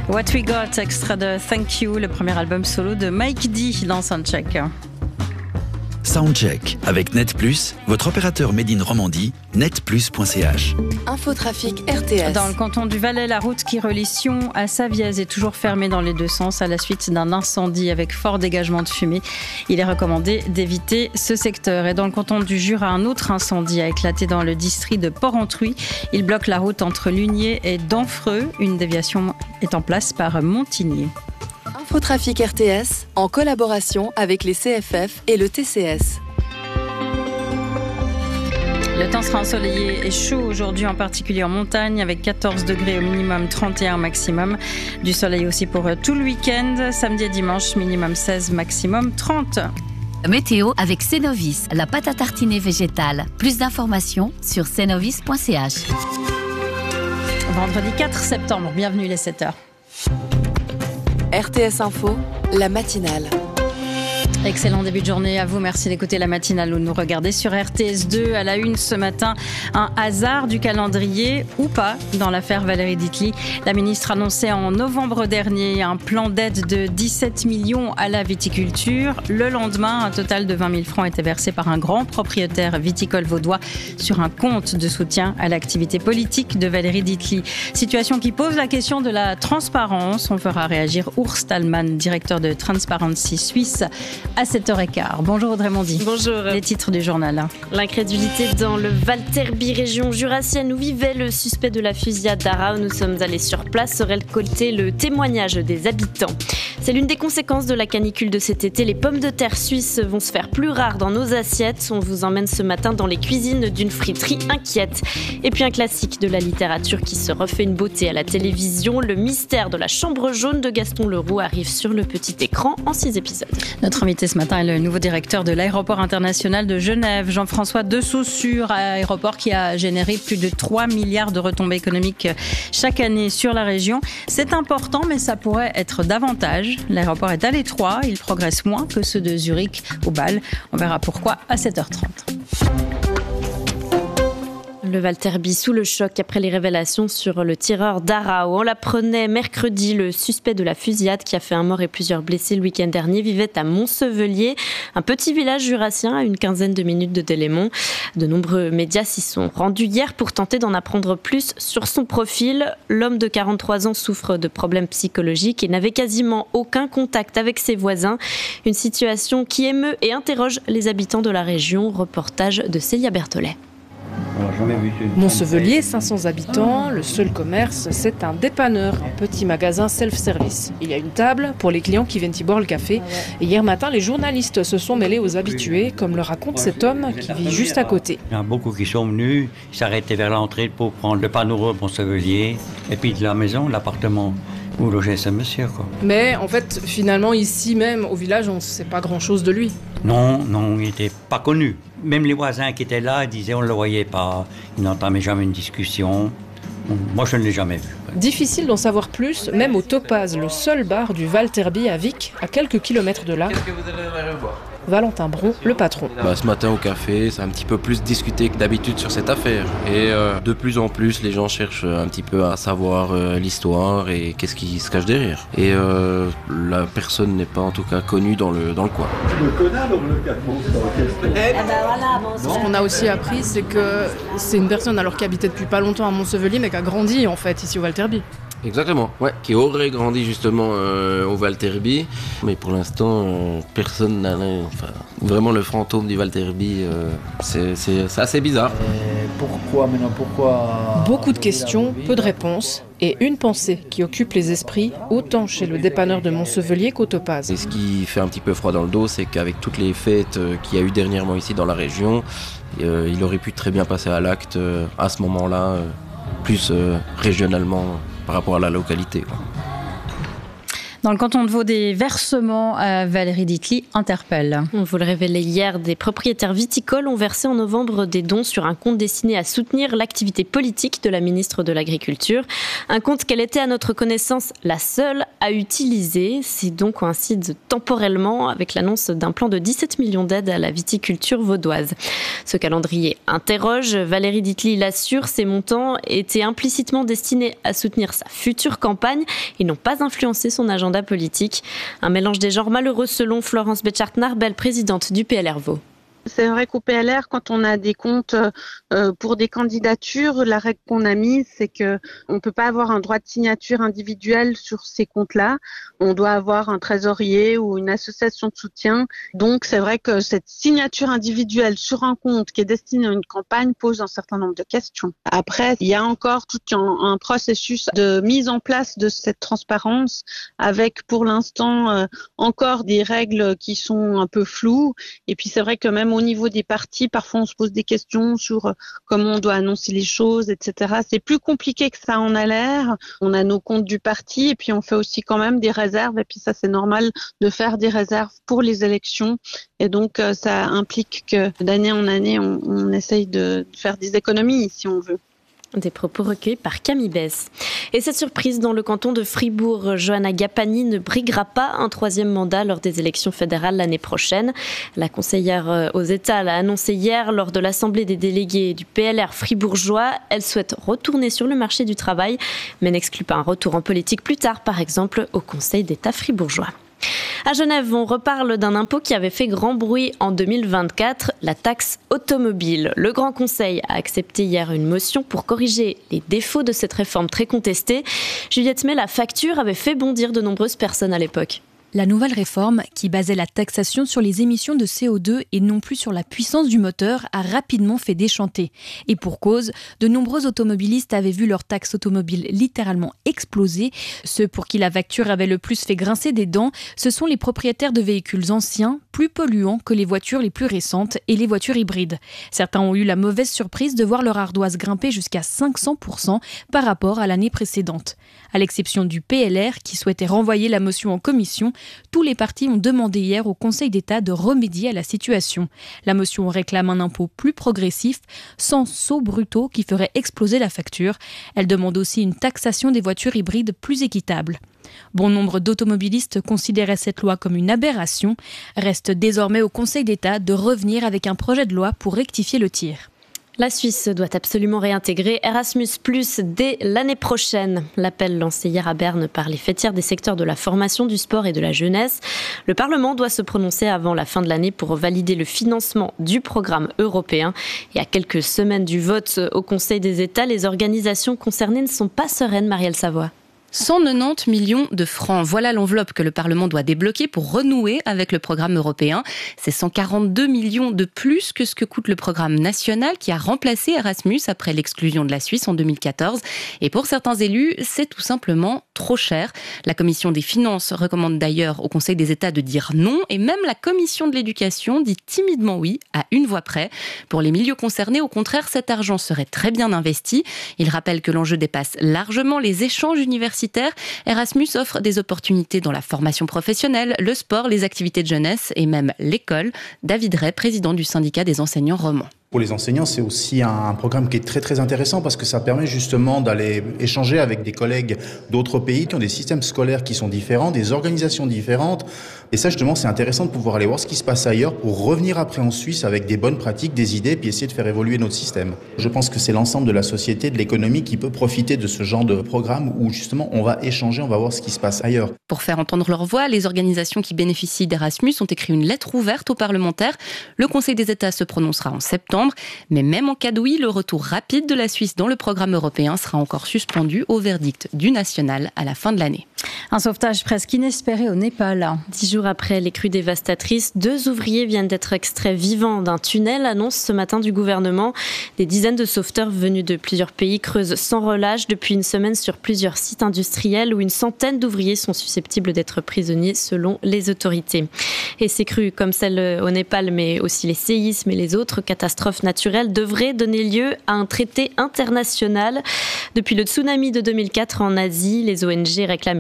What We Got, extrait de Thank You, le premier album solo de Mike D dans Soundcheck. Soundcheck avec Net+, votre opérateur Made in Romandie, netplus.ch. Infotrafic RTS. Dans le canton du Valais, la route qui relie Sion à Savièse est toujours fermée dans les deux sens à la suite d'un incendie avec fort dégagement de fumée. Il est recommandé d'éviter ce secteur. Et dans le canton du Jura, un autre incendie a éclaté dans le district de Port-Entruy. Il bloque la route entre Lunier et Denfreux. Une déviation est en place par Montigny. Infotrafic RTS, en collaboration avec les CFF et le TCS. Le temps sera ensoleillé et chaud aujourd'hui, en particulier en montagne, avec 14 degrés au minimum, 31 maximum. Du soleil aussi pour tout le week-end. Samedi et dimanche, minimum 16, maximum 30. Météo avec Cenovis, la pâte à tartiner végétale. Plus d'informations sur cenovis.ch. Vendredi 4 septembre, bienvenue, il est 7h. RTS Info, la matinale. Excellent début de journée à vous. Merci d'écouter la matinale où nous regardez sur RTS2 à la une ce matin. Un hasard du calendrier ou pas dans l'affaire Valérie Ditli. La ministre annonçait en novembre dernier un plan d'aide de 17 millions à la viticulture. Le lendemain, un total de 20 000 francs était versé par un grand propriétaire viticole vaudois sur un compte de soutien à l'activité politique de Valérie Ditli. Situation qui pose la question de la transparence. On fera réagir Urs Stallman, directeur de Transparency Suisse, à 7h15. Bonjour Audrey Mondy. Bonjour. Les titres du journal. L'incrédulité dans le Val-Terby, région jurassienne où vivait le suspect de la fusillade d'Arras. Nous sommes allés sur place récolter le témoignage des habitants. C'est l'une des conséquences de la canicule de cet été. Les pommes de terre suisses vont se faire plus rares dans nos assiettes. On vous emmène ce matin dans les cuisines d'une friterie inquiète. Et puis un classique de la littérature qui se refait une beauté à la télévision. Le mystère de la chambre jaune de Gaston Leroux arrive sur le petit écran en 6 épisodes. Notre invité ce matin est le nouveau directeur de l'aéroport international de Genève, Jean-François de Saussure, aéroport qui a généré plus de 3 milliards de retombées économiques chaque année sur la région. C'est important, mais ça pourrait être davantage. L'aéroport est à l'étroit, il progresse moins que ceux de Zurich ou Bâle. On verra pourquoi à 7h30. Le Val-Terby sous le choc après les révélations sur le tireur d'Arras. On l'apprenait mercredi, le suspect de la fusillade qui a fait un mort et plusieurs blessés le week-end dernier vivait à Montsevelier, un petit village jurassien à une quinzaine de minutes de Delémont. De nombreux médias s'y sont rendus hier pour tenter d'en apprendre plus sur son profil. L'homme de 43 ans souffre de problèmes psychologiques et n'avait quasiment aucun contact avec ses voisins. Une situation qui émeut et interroge les habitants de la région. Reportage de Célia Berthollet. Montsevelier, 500 habitants, le seul commerce, c'est un dépanneur, un petit magasin self-service. Il y a une table pour les clients qui viennent y boire le café. Et hier matin, les journalistes se sont mêlés aux habitués, comme le raconte cet homme qui vit juste à côté. Il y en a beaucoup qui sont venus, s'arrêtaient vers l'entrée pour prendre le panneau de Montsevelier, et puis de la maison, l'appartement où logeait ce monsieur, quoi. Mais en fait, finalement, ici même, au village, on ne sait pas grand-chose de lui. Non, il n'était pas connu. Même les voisins qui étaient là disaient on ne le voyait pas, ils n'entamaient jamais une discussion. Moi, je ne l'ai jamais vu. Difficile d'en savoir plus, même au Topaz, le seul bar du Val-Terby à Vic, à quelques kilomètres de là. Valentin Bron, le patron. Ce matin au café, c'est un petit peu plus discuté que d'habitude sur cette affaire. Et de plus en plus, les gens cherchent un petit peu à savoir l'histoire et qu'est-ce qui se cache derrière. Et la personne n'est pas en tout cas connue dans le coin. Ce qu'on a aussi appris, c'est que c'est une personne alors qui habitait depuis pas longtemps à Montsevelier, mais qui a grandi en fait ici au Val-Terby. Exactement, ouais, qui aurait grandi justement au Val-Terby, mais pour l'instant personne n'a vraiment le fantôme du Val-Terby, c'est assez bizarre. Pourquoi maintenant, pourquoi Beaucoup de questions, peu de réponses, et une pensée qui occupe les esprits, autant chez le dépanneur de Montsevelier qu'au Topaz. Et ce qui fait un petit peu froid dans le dos, c'est qu'avec toutes les fêtes qu'il y a eu dernièrement ici dans la région, il aurait pu très bien passer à l'acte à ce moment-là, plus régionalement par rapport à la localité, quoi. Dans le canton de Vaud, des versements, Valérie Ditli interpelle. On vous le révélait hier, des propriétaires viticoles ont versé en novembre des dons sur un compte destiné à soutenir l'activité politique de la ministre de l'Agriculture. Un compte qu'elle était à notre connaissance la seule à utiliser. Ces dons coïncident temporellement avec l'annonce d'un plan de 17 millions d'aides à la viticulture vaudoise. Ce calendrier interroge. Valérie Ditli l'assure, ces montants étaient implicitement destinés à soutenir sa future campagne. Ils n'ont pas influencé son agenda politique. Un mélange des genres malheureux selon Florence Betchart-Narbel, présidente du PLR Vaud. C'est vrai qu'au PLR, quand on a des comptes pour des candidatures, la règle qu'on a mise, c'est que on peut pas avoir un droit de signature individuel sur ces comptes-là. On doit avoir un trésorier ou une association de soutien. Donc, c'est vrai que cette signature individuelle sur un compte qui est destiné à une campagne pose un certain nombre de questions. Après, il y a encore tout un processus de mise en place de cette transparence avec, pour l'instant, encore des règles qui sont un peu floues. Et puis, c'est vrai que même au niveau des partis, parfois on se pose des questions sur comment on doit annoncer les choses, etc. C'est plus compliqué que ça en a l'air. On a nos comptes du parti et puis on fait aussi quand même des réserves. Et puis ça, c'est normal de faire des réserves pour les élections. Et donc, ça implique que d'année en année, on essaye de faire des économies, si on veut. Des propos recueillis par Camille Bess. Et cette surprise dans le canton de Fribourg, Johanna Gapani ne briguera pas un troisième mandat lors des élections fédérales l'année prochaine. La conseillère aux États l'a annoncé hier lors de l'Assemblée des délégués du PLR fribourgeois. Elle souhaite retourner sur le marché du travail, mais n'exclut pas un retour en politique plus tard, par exemple au Conseil d'État fribourgeois. À Genève, on reparle d'un impôt qui avait fait grand bruit en 2024, la taxe automobile. Le Grand Conseil a accepté hier une motion pour corriger les défauts de cette réforme très contestée. Juliette May, la facture avait fait bondir de nombreuses personnes à l'époque. La nouvelle réforme, qui basait la taxation sur les émissions de CO2 et non plus sur la puissance du moteur, a rapidement fait déchanter. Et pour cause, de nombreux automobilistes avaient vu leur taxe automobile littéralement exploser. Ceux pour qui la facture avait le plus fait grincer des dents, ce sont les propriétaires de véhicules anciens, plus polluants que les voitures les plus récentes et les voitures hybrides. Certains ont eu la mauvaise surprise de voir leur ardoise grimper jusqu'à 500% par rapport à l'année précédente. À l'exception du PLR, qui souhaitait renvoyer la motion en commission, tous les partis ont demandé hier au Conseil d'État de remédier à la situation. La motion réclame un impôt plus progressif, sans sauts brutaux qui feraient exploser la facture. Elle demande aussi une taxation des voitures hybrides plus équitable. Bon nombre d'automobilistes considéraient cette loi comme une aberration. Reste désormais au Conseil d'État de revenir avec un projet de loi pour rectifier le tir. La Suisse doit absolument réintégrer Erasmus+ dès l'année prochaine. L'appel lancé hier à Berne par les fêtières des secteurs de la formation, du sport et de la jeunesse. Le Parlement doit se prononcer avant la fin de l'année pour valider le financement du programme européen. Et à quelques semaines du vote au Conseil des États, les organisations concernées ne sont pas sereines, Marielle Savoie. 190 millions de francs. Voilà l'enveloppe que le Parlement doit débloquer pour renouer avec le programme européen. C'est 142 millions de plus que ce que coûte le programme national qui a remplacé Erasmus après l'exclusion de la Suisse en 2014. Et pour certains élus, c'est tout simplement trop cher. La Commission des finances recommande d'ailleurs au Conseil des États de dire non. Et même la Commission de l'éducation dit timidement oui, à une voix près. Pour les milieux concernés, au contraire, cet argent serait très bien investi. Il rappelle que l'enjeu dépasse largement les échanges universitaires. Erasmus offre des opportunités dans la formation professionnelle, le sport, les activités de jeunesse et même l'école. David Ray, président du syndicat des enseignants romans. Pour les enseignants, c'est aussi un programme qui est très très intéressant parce que ça permet justement d'aller échanger avec des collègues d'autres pays qui ont des systèmes scolaires qui sont différents, des organisations différentes. Et ça, justement, c'est intéressant de pouvoir aller voir ce qui se passe ailleurs pour revenir après en Suisse avec des bonnes pratiques, des idées, puis essayer de faire évoluer notre système. Je pense que c'est l'ensemble de la société, de l'économie qui peut profiter de ce genre de programme où justement on va échanger, on va voir ce qui se passe ailleurs. Pour faire entendre leur voix, les organisations qui bénéficient d'Erasmus ont écrit une lettre ouverte aux parlementaires. Le Conseil des États se prononcera en septembre. Mais même en cas de oui, le retour rapide de la Suisse dans le programme européen sera encore suspendu au verdict du national à la fin de l'année. Un sauvetage presque inespéré au Népal. 10 jours après les crues dévastatrices, 2 ouvriers viennent d'être extraits vivants d'un tunnel, annonce ce matin du gouvernement. Des dizaines de sauveteurs venus de plusieurs pays creusent sans relâche depuis une semaine sur plusieurs sites industriels où une centaine d'ouvriers sont susceptibles d'être prisonniers selon les autorités. Et ces crues, comme celles au Népal, mais aussi les séismes et les autres catastrophes naturelles, devraient donner lieu à un traité international. Depuis le tsunami de 2004 en Asie, les ONG réclament une meilleure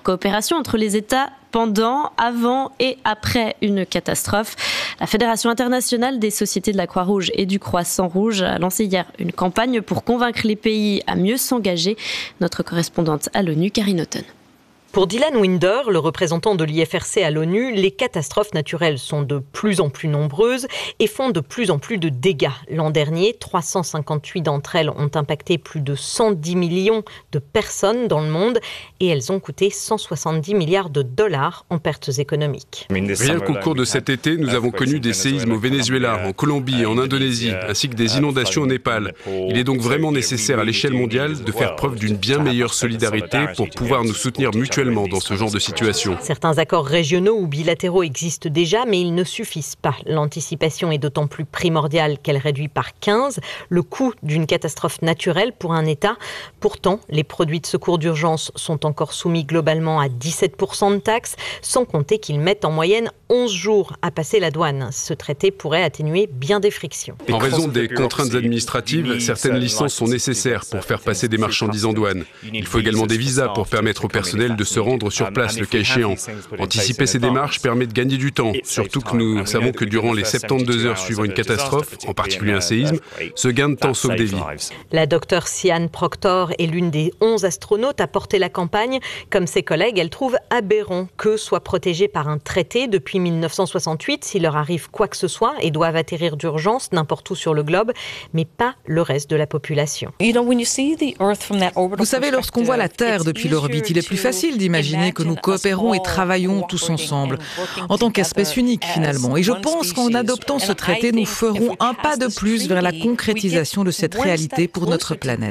coopération entre les États pendant, avant et après une catastrophe. La Fédération internationale des sociétés de la Croix-Rouge et du Croissant-Rouge a lancé hier une campagne pour convaincre les pays à mieux s'engager. Notre correspondante à l'ONU, Karine Houghton. Pour Dylan Winder, le représentant de l'IFRC à l'ONU, les catastrophes naturelles sont de plus en plus nombreuses et font de plus en plus de dégâts. L'an dernier, 358 d'entre elles ont impacté plus de 110 millions de personnes dans le monde et elles ont coûté 170 milliards de dollars en pertes économiques. Rien qu'au cours de cet été, nous avons connu des séismes au Venezuela, en Colombie, en Indonésie, ainsi que des inondations au Népal. Il est donc vraiment nécessaire à l'échelle mondiale de faire preuve d'une bien meilleure solidarité pour pouvoir nous soutenir mutuellement dans ce genre de situation. Certains accords régionaux ou bilatéraux existent déjà, mais ils ne suffisent pas. L'anticipation est d'autant plus primordiale qu'elle réduit par 15 le coût d'une catastrophe naturelle pour un État. Pourtant, les produits de secours d'urgence sont encore soumis globalement à 17% de taxes, sans compter qu'ils mettent en moyenne 11 jours à passer la douane. Ce traité pourrait atténuer bien des frictions. En raison des contraintes administratives, certaines licences sont nécessaires pour faire passer des marchandises en douane. Il faut également des visas pour permettre au personnel de se rendre sur place le cas échéant. Anticiper ces démarches permet de gagner du temps, surtout que nous savons que durant les 72 heures suivant une catastrophe, en particulier un séisme, ce gain de temps sauve des vies. La docteure Sian Proctor est l'une des 11 astronautes à porter la campagne. Comme ses collègues, elle trouve aberrant qu'eux soient protégés par un traité depuis 1968 s'il leur arrive quoi que ce soit et doivent atterrir d'urgence n'importe où sur le globe, mais pas le reste de la population. Vous savez, lorsqu'on voit la Terre depuis l'orbite, il est plus facile d'imaginer que nous coopérons et travaillons tous ensemble, en tant qu'espèce unique finalement. Et je pense qu'en adoptant ce traité, nous ferons un pas de plus vers la concrétisation de cette réalité pour notre planète.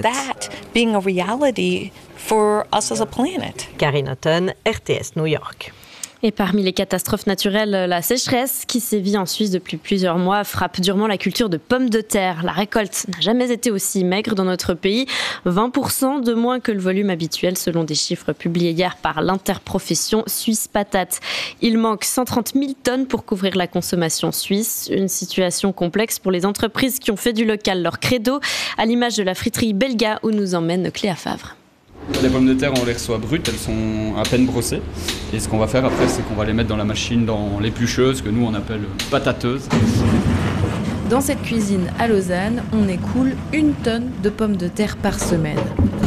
Karine Houghton, RTS New York. Et parmi les catastrophes naturelles, la sécheresse qui sévit en Suisse depuis plusieurs mois frappe durement la culture de pommes de terre. La récolte n'a jamais été aussi maigre dans notre pays, 20% de moins que le volume habituel selon des chiffres publiés hier par l'interprofession Suisse Patate. Il manque 130 000 tonnes pour couvrir la consommation suisse, une situation complexe pour les entreprises qui ont fait du local leur credo, à l'image de la friterie Belga où nous emmène Cléa Favre. Les pommes de terre, on les reçoit brutes, elles sont à peine brossées. Et ce qu'on va faire après, c'est qu'on va les mettre dans la machine, dans l'éplucheuse, que nous on appelle patateuse. Dans cette cuisine à Lausanne, on écoule 1 tonne de pommes de terre par semaine.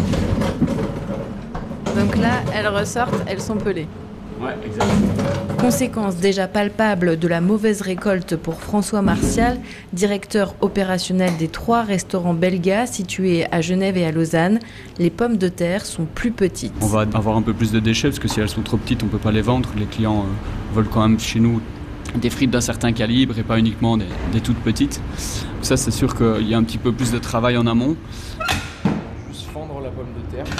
Donc là, elles ressortent, elles sont pelées. Ouais, exactement. Conséquence déjà palpable de la mauvaise récolte pour François Martial, directeur opérationnel des 3 restaurants Belga situés à Genève et à Lausanne. Les pommes de terre sont plus petites. On va avoir un peu plus de déchets parce que si elles sont trop petites, on ne peut pas les vendre. Les clients veulent quand même chez nous des frites d'un certain calibre et pas uniquement des toutes petites. Ça, c'est sûr qu'il y a un petit peu plus de travail en amont. Juste fendre la pomme de terre.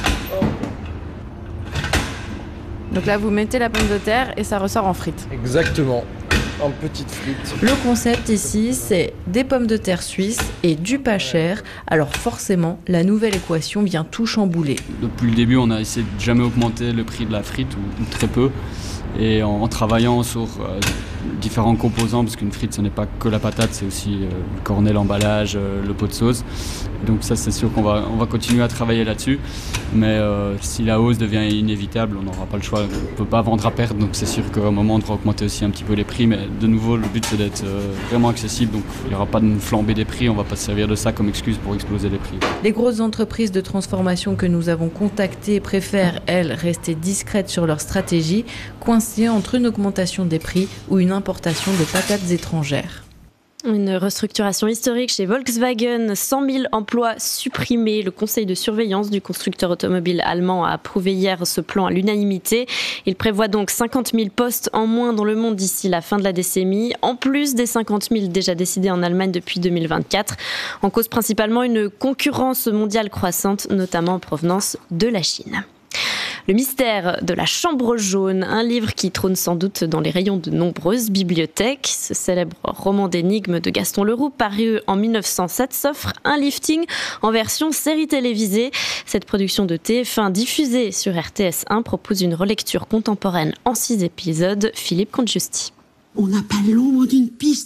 Donc là, vous mettez la pomme de terre et ça ressort en frites. Exactement, en petites frites. Le concept ici, c'est des pommes de terre suisses et du pas cher. Alors forcément, la nouvelle équation vient tout chambouler. Depuis le début, on a essayé de jamais augmenter le prix de la frite ou très peu. Et en travaillant sur différents composants, parce qu'une frite ce n'est pas que la patate, c'est aussi le cornet, l'emballage, le pot de sauce. Donc ça, c'est sûr qu'on va continuer à travailler là-dessus. Mais si la hausse devient inévitable, on n'aura pas le choix. On ne peut pas vendre à perte, donc c'est sûr qu'à un moment on devra augmenter aussi un petit peu les prix. Mais de nouveau, le but c'est d'être vraiment accessible, donc il n'y aura pas de flambée des prix. On ne va pas se servir de ça comme excuse pour exploser les prix. Les grosses entreprises de transformation que nous avons contactées préfèrent, elles, rester discrètes sur leur stratégie, coincées entre une augmentation des prix ou une importation de patates étrangères. Une restructuration historique chez Volkswagen, 100 000 emplois supprimés. Le conseil de surveillance du constructeur automobile allemand a approuvé hier ce plan à l'unanimité. Il prévoit donc 50 000 postes en moins dans le monde d'ici la fin de la décennie, en plus des 50 000 déjà décidés en Allemagne depuis 2024. En cause principalement une concurrence mondiale croissante, notamment en provenance de la Chine. Le mystère de la chambre jaune, un livre qui trône sans doute dans les rayons de nombreuses bibliothèques. Ce célèbre roman d'énigmes de Gaston Leroux, paru en 1907, s'offre un lifting en version série télévisée. Cette production de TF1 diffusée sur RTS1 propose une relecture contemporaine en 6 épisodes. Philippe Contejusti. On n'a pas l'ombre d'une piste.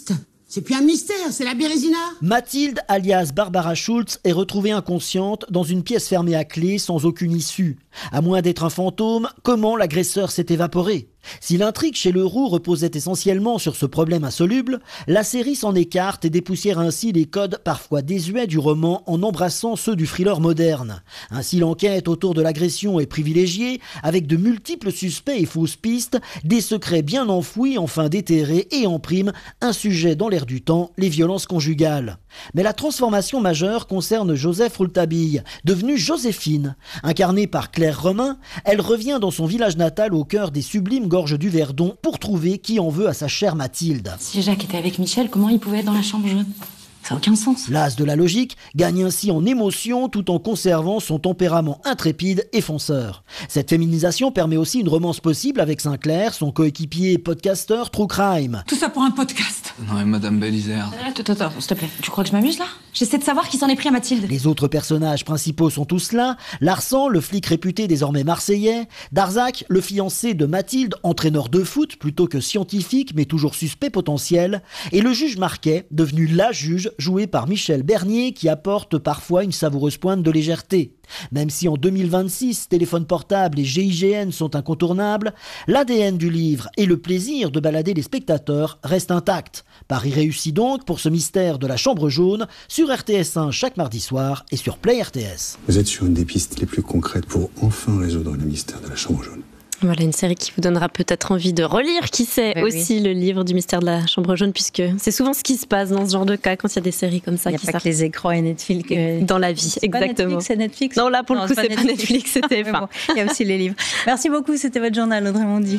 C'est plus un mystère, c'est la Bérésina. Mathilde, alias Barbara Schultz, est retrouvée inconsciente dans une pièce fermée à clé sans aucune issue. À moins d'être un fantôme, comment l'agresseur s'est évaporé ? Si l'intrigue chez Leroux reposait essentiellement sur ce problème insoluble, la série s'en écarte et dépoussière ainsi les codes parfois désuets du roman en embrassant ceux du thriller moderne. Ainsi l'enquête autour de l'agression est privilégiée, avec de multiples suspects et fausses pistes, des secrets bien enfouis enfin déterrés et en prime un sujet dans l'air du temps, les violences conjugales. Mais la transformation majeure concerne Joseph Rouletabille, devenue Joséphine. Incarnée par Claire Romain, elle revient dans son village natal au cœur des sublimes gorges du Verdon pour trouver qui en veut à sa chère Mathilde. Si Jacques était avec Michel, comment il pouvait être dans la chambre jaune ? Ça n'a aucun sens. L'as de la logique gagne ainsi en émotion tout en conservant son tempérament intrépide et fonceur. Cette féminisation permet aussi une romance possible avec Sinclair, son coéquipier podcasteur True Crime. Tout ça pour un podcast. Non mais Madame Bélisère... Attends, s'il te plaît. Tu crois que je m'amuse là ? J'essaie de savoir qui s'en est pris à Mathilde. Les autres personnages principaux sont tous là. Larsan, le flic réputé désormais marseillais. Darzac, le fiancé de Mathilde, entraîneur de foot plutôt que scientifique mais toujours suspect potentiel. Et le juge Marquet, devenu la juge, joué par Michel Bernier, qui apporte parfois une savoureuse pointe de légèreté. Même si en 2026, téléphone portable et GIGN sont incontournables, l'ADN du livre et le plaisir de balader les spectateurs restent intacts. Pari réussi donc pour ce mystère de la chambre jaune sur RTS1 chaque mardi soir et sur Play RTS. Vous êtes sur une des pistes les plus concrètes pour enfin résoudre le mystère de la chambre jaune. Voilà, une série qui vous donnera peut-être envie de relire, qui sait, aussi le livre du mystère de la chambre jaune, puisque c'est souvent ce qui se passe dans ce genre de cas quand il y a des séries comme ça. Il n'y a pas que les écrans et Netflix. Dans la vie, exactement. C'est Netflix. Non, là, pour le coup, c'est pas Netflix, c'était bon, il y a aussi les livres. Merci beaucoup, c'était votre journal, Audrey Mondy.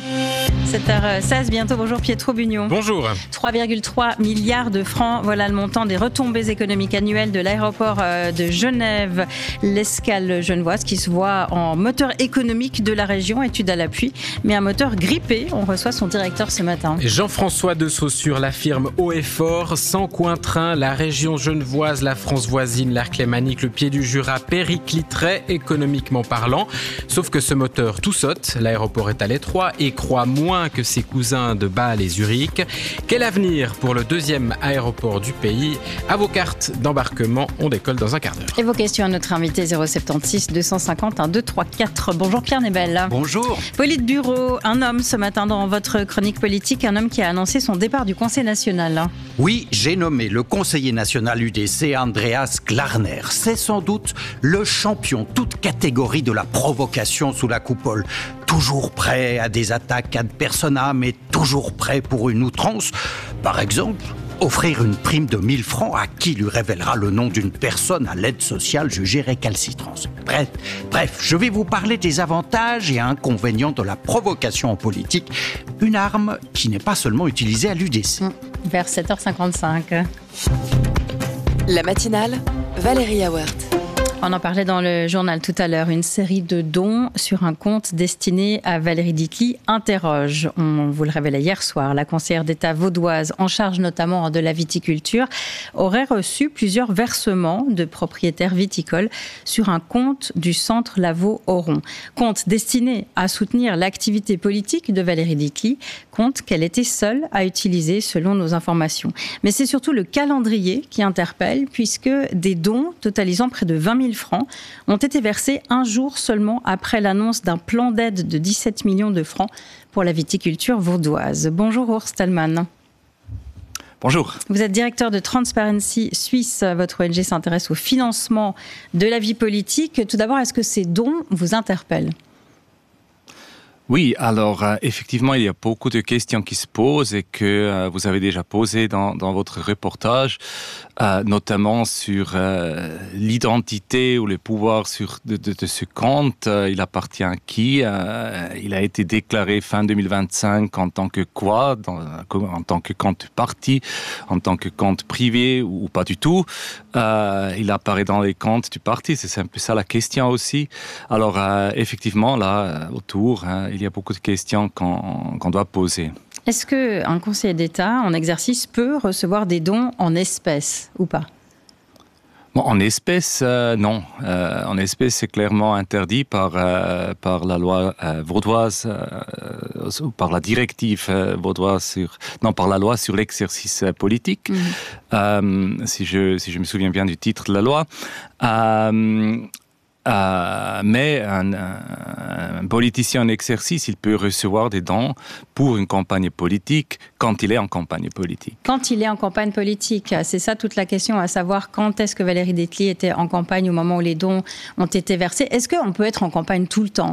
7h16, bientôt. Bonjour Pietro Bugnon. Bonjour. 3,3 milliards de francs, voilà le montant des retombées économiques annuelles de l'aéroport de Genève. L'Escale genevoise qui se voit en moteur économique de la région, étude à l'appui, mais un moteur grippé. On reçoit son directeur ce matin. Jean-François de Saussure l'affirme haut et fort, sans coin-train, la région genevoise, la France voisine, l'arc lémanique, le pied du Jura péricliterait économiquement parlant. Sauf que ce moteur tout saute, l'aéroport est à l'étroit et croît moins que ses cousins de Bâle et Zurich. Quel avenir pour le deuxième aéroport du pays ? À vos cartes d'embarquement, on décolle dans un quart d'heure. Et vos questions à notre invité 076 250 1234. Bonjour Pierre Nebel. Bonjour. Politburo, un homme ce matin dans votre chronique politique, un homme qui a annoncé son départ du Conseil national. Oui, j'ai nommé le conseiller national UDC Andreas Glarner. C'est sans doute le champion toute catégorie de la provocation sous la coupole. Toujours prêt à des attaques ad personam, mais toujours prêt pour une outrance. Par exemple, offrir une prime de 1000 francs à qui lui révélera le nom d'une personne à l'aide sociale jugée récalcitrante. Bref, je vais vous parler des avantages et inconvénients de la provocation en politique, une arme qui n'est pas seulement utilisée à l'UDC. Vers 7h55. La matinale, Valérie Awert. On en parlait dans le journal tout à l'heure, une série de dons sur un compte destiné à Valérie Ditli interroge. On vous le révélait hier soir, la conseillère d'État vaudoise en charge notamment de la viticulture aurait reçu plusieurs versements de propriétaires viticoles sur un compte du centre Lavaux-Oron. Compte destiné à soutenir l'activité politique de Valérie Ditli, compte qu'elle était seule à utiliser selon nos informations. Mais c'est surtout le calendrier qui interpelle puisque des dons totalisant près de 20 000 francs ont été versés un jour seulement après l'annonce d'un plan d'aide de 17 millions de francs pour la viticulture vaudoise. Bonjour Urs Thalmann. Bonjour. Vous êtes directeur de Transparency Suisse. Votre ONG s'intéresse au financement de la vie politique. Tout d'abord, est-ce que ces dons vous interpellent ? Oui, alors effectivement, il y a beaucoup de questions qui se posent et que vous avez déjà posées dans votre reportage, notamment sur l'identité ou le pouvoir de ce compte. Il appartient à qui ? Il a été déclaré fin 2025 en tant que quoi ? En tant que compte parti, en tant que compte privé ou pas du tout. Il apparaît dans les comptes du parti, c'est un peu ça la question aussi. Alors effectivement, là, autour, il y a beaucoup de questions qu'on doit poser. Est-ce qu'un conseiller d'État en exercice peut recevoir des dons en espèces ou pas ? Bon, en espèces, non. En espèces, c'est clairement interdit par la loi vaudoise, par la directive vaudoise par la loi sur l'exercice politique. Si je me souviens bien du titre de la loi. Mais un politicien en exercice, il peut recevoir des dons pour une campagne politique quand il est en campagne politique. Quand il est en campagne politique, c'est ça toute la question, à savoir quand est-ce que Valérie Detely était en campagne au moment où les dons ont été versés. Est-ce qu'on peut être en campagne tout le temps ?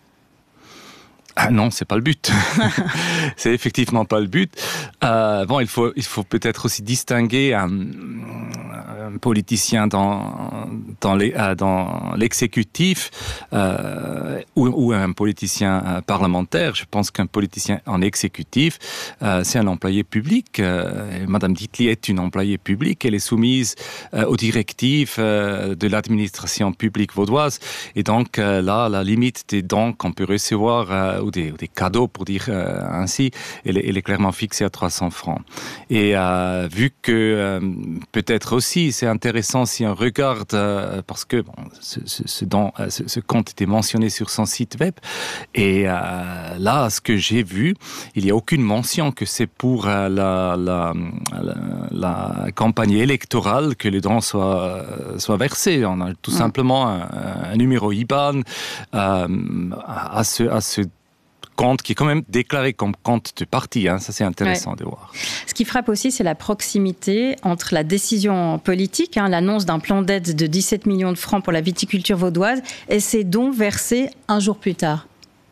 Ah non, c'est pas le but. C'est effectivement pas le but. Il faut peut-être aussi distinguer un politicien dans l'exécutif ou un politicien parlementaire. Je pense qu'un politicien en exécutif, c'est un employé public. Madame Detely est une employée publique. Elle est soumise aux directives de l'administration publique vaudoise. Et donc là, la limite des dons qu'on peut recevoir ou des cadeaux, pour dire ainsi, elle est clairement fixée à 300 francs. Et vu que peut-être aussi, c'est intéressant si on regarde, parce que ce compte était mentionné sur son site web, et là, ce que j'ai vu, il n'y a aucune mention que c'est pour la campagne électorale que les dons soient versés. On a tout simplement un numéro IBAN à ce compte qui est quand même déclaré comme compte de parti. Ça, c'est intéressant de voir. Ce qui frappe aussi, c'est la proximité entre la décision politique, l'annonce d'un plan d'aide de 17 millions de francs pour la viticulture vaudoise, et ces dons versés un jour plus tard.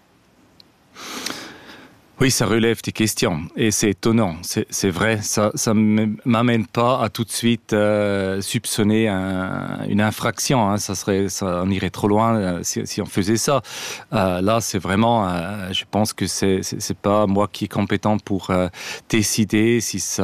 Oui, ça relève des questions et c'est étonnant, c'est vrai, ça m'amène pas à tout de suite soupçonner une infraction, ça on irait trop loin si on faisait ça. Là, c'est vraiment, je pense que c'est pas moi qui est compétent pour décider si ça